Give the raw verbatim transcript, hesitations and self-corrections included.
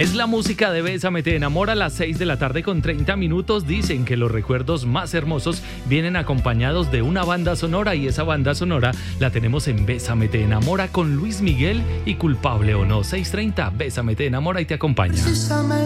Es la música de Bésame Te Enamora a las seis de la tarde con treinta minutos. Dicen que los recuerdos más hermosos vienen acompañados de una banda sonora y esa banda sonora la tenemos en Bésame Te Enamora con Luis Miguel y Culpable o No. seis treinta, Bésame Te Enamora y te acompaña.